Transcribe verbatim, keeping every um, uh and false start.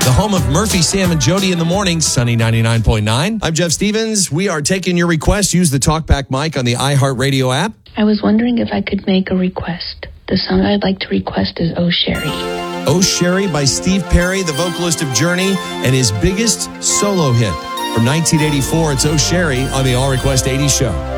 The home of Murphy, Sam, and Jody in the morning, Sunny ninety-nine point nine. I'm Jeff Stevens. We are taking your requests. Use the TalkBack mic on the iHeartRadio app. I was wondering if I could make a request. The song I'd like to request is Oh Sherry. Oh Sherry by Steve Perry, the vocalist of Journey, and his biggest solo hit. From nineteen eighty-four, it's Oh Sherry on the All Request eighty Show.